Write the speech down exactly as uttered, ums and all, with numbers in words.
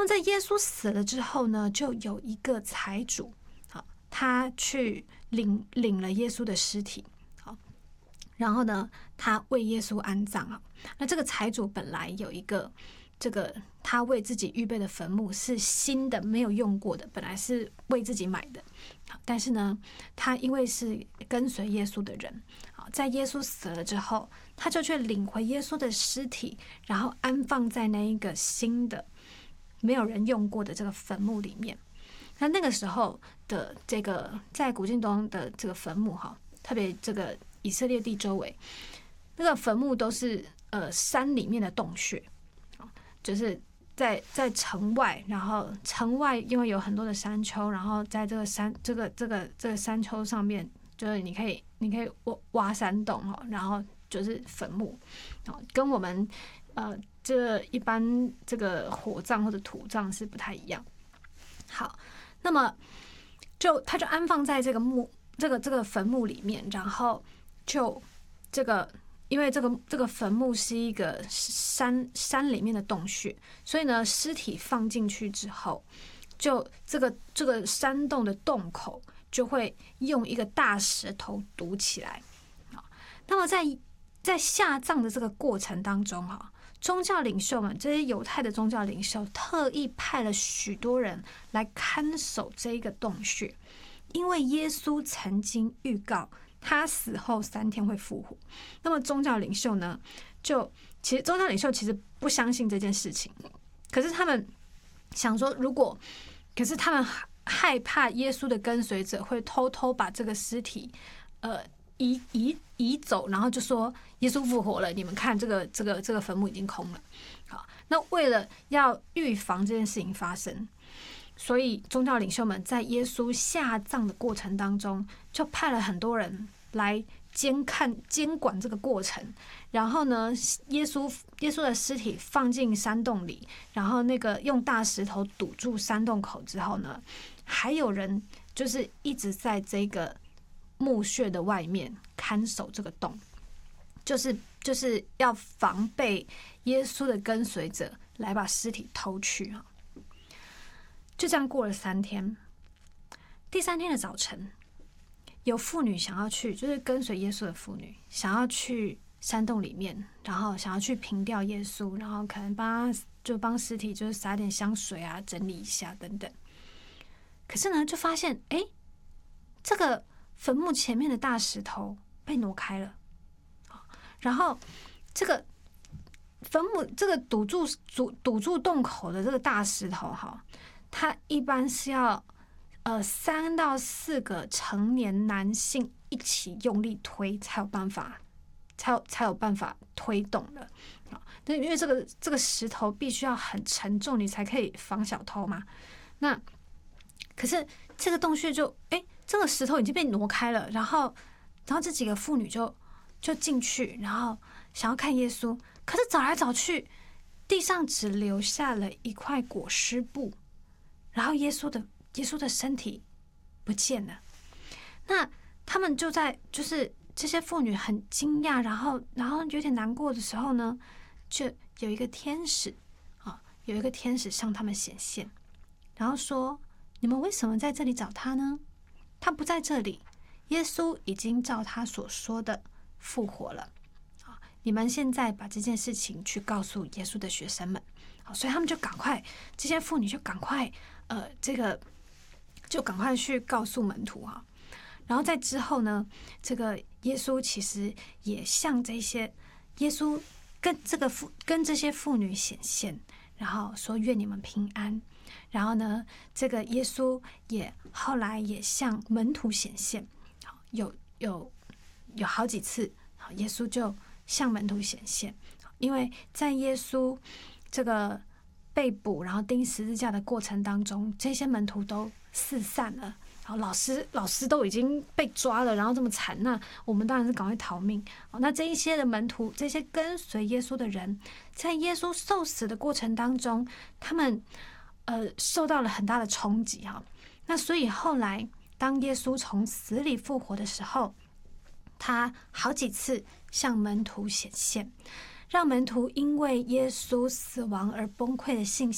在耶稣死了之后呢，就有一个财主，好，他去领领了耶稣的尸体，好，然后呢，他为耶稣安葬啊。那这个财主本来有一个这个他为自己预备的坟墓是新的，没有用过的，本来是为自己买的。但是呢，他因为是跟随耶稣的人，在耶稣死了之后，他就去领回耶稣的尸体，然后安放在那一个新的没有人用过的这个坟墓里面。那那个时候的这个在古近东的这个坟墓哈，特别这个以色列地周围，那个坟墓都是呃山里面的洞穴，就是在在城外，然后城外因为有很多的山丘，然后在这个山这个这个这个山丘上面，就是你可以你可以挖挖山洞哈，然后就是坟墓，跟我们呃这一般这个火葬或者土葬是不太一样。好，那么就他就安放在这个墓这个这个坟墓里面，然后就这个。因为这个这个坟墓是一个山山里面的洞穴，所以呢，尸体放进去之后，就这个这个山洞的洞口就会用一个大石头堵起来。那么在在下葬的这个过程当中哈，宗教领袖们，这些犹太的宗教领袖特意派了许多人来看守这一个洞穴，因为耶稣曾经预告他死后三天会复活。那么宗教领袖呢，就其实宗教领袖其实不相信这件事情，可是他们想说，如果可是他们害怕耶稣的跟随者会偷偷把这个尸体呃移移移走，然后就说耶稣复活了，你们看这个这个这个坟墓已经空了。好，那为了要预防这件事情发生，所以宗教领袖们在耶稣下葬的过程当中，就派了很多人来监看、监管这个过程。然后呢，耶稣耶稣的尸体放进山洞里，然后那个用大石头堵住山洞口之后呢，还有人就是一直在这个墓穴的外面看守这个洞，就是就是要防备耶稣的跟随者来把尸体偷去啊。就这样过了三天，第三天的早晨，有妇女想要去，就是跟随耶稣的妇女想要去山洞里面，然后想要去凭吊耶稣，然后可能帮他就帮尸体就是撒点香水啊，整理一下等等。可是呢，就发现哎，这个坟墓前面的大石头被挪开了，然后这个坟墓这个堵住堵堵住洞口的这个大石头哈。他一般是要呃三到四个成年男性一起用力推才有办法，才有才有办法推动的啊。因为这个这个石头必须要很沉重，你才可以防小偷嘛。那可是这个洞穴就哎，这个石头已经被挪开了，然后然后这几个妇女就就进去，然后想要看耶稣，可是找来找去，地上只留下了一块裹尸布。然后耶稣的耶稣的身体不见了，那他们就在就是这些妇女很惊讶，然后然后有点难过的时候呢，就有一个天使啊，有一个天使向他们显现，然后说：“你们为什么在这里找他呢？他不在这里，耶稣已经照他所说的复活了。啊，你们现在把这件事情去告诉耶稣的学生们。”好，所以他们就赶快，这些妇女就赶快。呃，这个就赶快去告诉门徒哈，然后在之后呢，这个耶稣其实也向这些耶稣跟这个妇跟这些妇女显现，然后说愿你们平安。然后呢，这个耶稣也后来也向门徒显现，有有有好几次，耶稣就向门徒显现，因为在耶稣这个。被捕然后钉十字架的过程当中，这些门徒都四散了，然后老师老师都已经被抓了，然后这么惨，那我们当然是赶快逃命。那这一些的门徒，这些跟随耶稣的人，在耶稣受死的过程当中，他们呃受到了很大的冲击哈。那所以后来当耶稣从死里复活的时候，他好几次向门徒显现，让门徒因为耶稣死亡而崩溃的信